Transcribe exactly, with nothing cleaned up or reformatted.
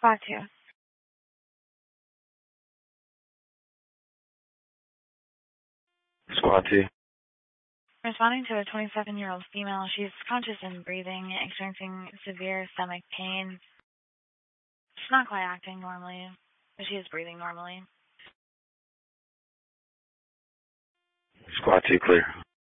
Squad two. Squad two. Responding to a twenty-seven-year-old female. She's conscious and breathing, experiencing severe stomach pain. She's not quite acting normally, but she is breathing normally. Squad two clear.